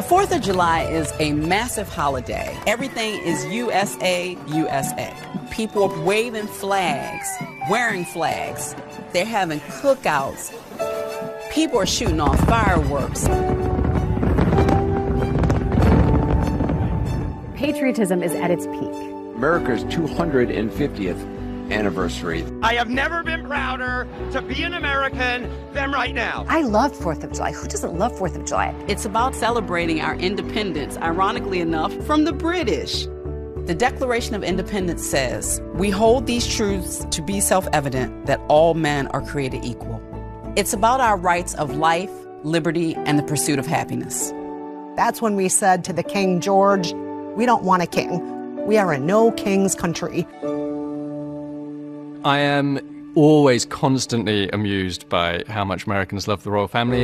4th of July is a massive holiday. Everything is USA, USA. People are waving flags, wearing flags. They're having cookouts. People are shooting off fireworks. Patriotism is at its peak. America's 250th anniversary. I have never been prouder to be an American than right now. I love 4th of July. Who doesn't love 4th of July? It's about celebrating our independence, ironically enough, from the British. The Declaration of Independence says, "We hold these truths to be self-evident that all men are created equal." It's about our rights of life, liberty, and the pursuit of happiness. That's when we said to the King George, we don't want a king. We are a no king's country. I am always constantly amused by how much Americans love the royal family.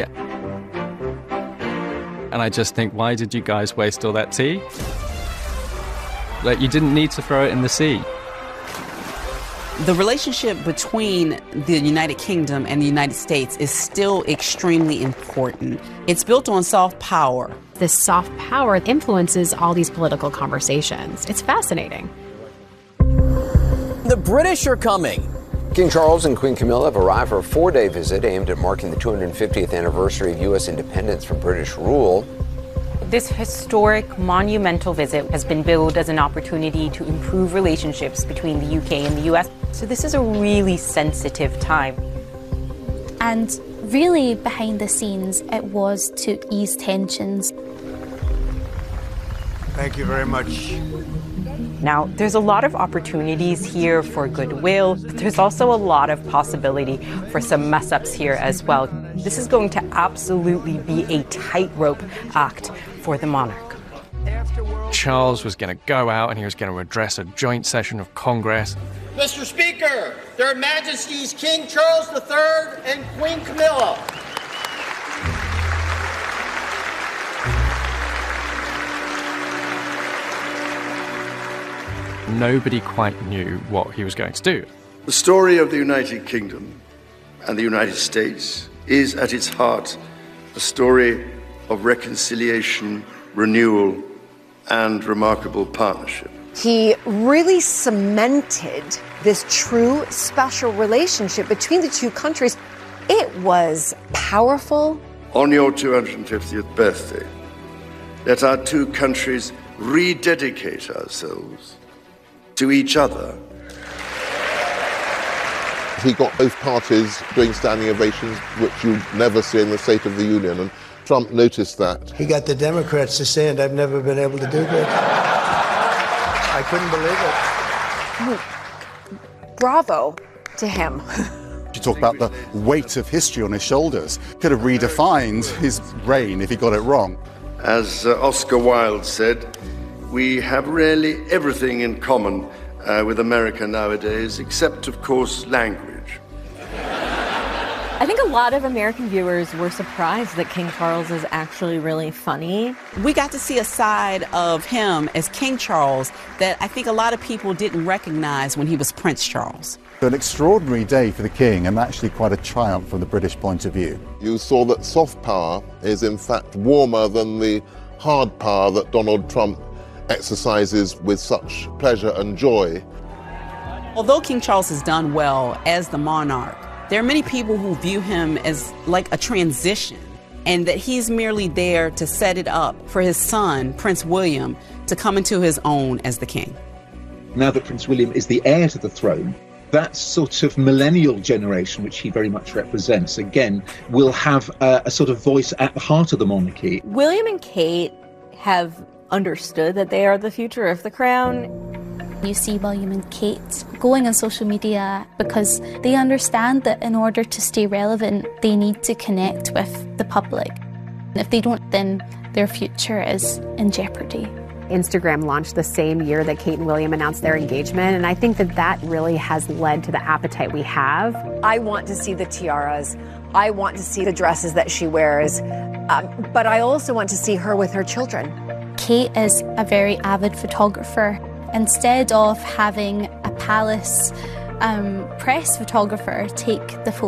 And I just think, why did you guys waste all that tea? Like, you didn't need to throw it in the sea. The relationship between the United Kingdom and the United States is still extremely important. It's built on soft power. This soft power influences all these political conversations. It's fascinating. The British are coming. King Charles and Queen Camilla have arrived for a 4-day visit aimed at marking the 250th anniversary of U.S. independence from British rule. This historic, monumental visit has been billed as an opportunity to improve relationships between the UK and the US. So this is a really sensitive time. And really, behind the scenes, it was to ease tensions. Thank you very much. Now, there's a lot of opportunities here for goodwill, but there's also a lot of possibility for some mess-ups here as well. This is going to absolutely be a tightrope act for the monarch. Charles was going to go out and he was going to address a joint session of Congress. Mr. Speaker, Their Majesties King Charles III and Queen Camilla. Nobody quite knew what he was going to do. The story of the United Kingdom and the United States is at its heart a story of reconciliation, renewal, and remarkable partnership. He really cemented this true special relationship between the two countries. It was powerful. On your 250th birthday, let our two countries rededicate ourselves to each other. He got both parties doing standing ovations, which you never see in the State of the Union, and Trump noticed that. He got the Democrats to say, and I've never been able to do that. I couldn't believe it. Bravo to him. You talk about the weight of history on his shoulders. Could have redefined his reign if he got it wrong. As Oscar Wilde said, we have really everything in common with America nowadays, except, of course, language. I think a lot of American viewers were surprised that King Charles is actually really funny. We got to see a side of him as King Charles that I think a lot of people didn't recognize when he was Prince Charles. An extraordinary day for the King, and actually quite a triumph from the British point of view. You saw that soft power is in fact warmer than the hard power that Donald Trump exercises with such pleasure and joy. Although King Charles has done well as the monarch, there are many people who view him as like a transition, and that he's merely there to set it up for his son, Prince William, to come into his own as the king. Now that Prince William is the heir to the throne, that sort of millennial generation, which he very much represents, again, will have a sort of voice at the heart of the monarchy. William and Kate have understood that they are the future of the crown. You see William and Kate going on social media because they understand that in order to stay relevant, they need to connect with the public. If they don't, then their future is in jeopardy. Instagram launched the same year that Kate and William announced their engagement, and I think that that really has led to the appetite we have. I want to see the tiaras. I want to see the dresses that she wears. But I also want to see her with her children. Kate is a very avid photographer. Instead of having a palace press photographer take the photos,